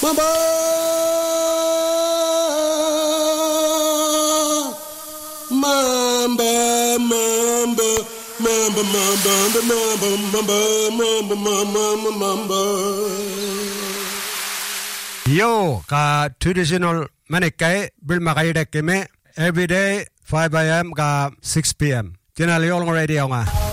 Yo ka traditional manikai bilmakai dekeme everyday 5 a.m. ka 6 p.m. Tinali olong radio nga.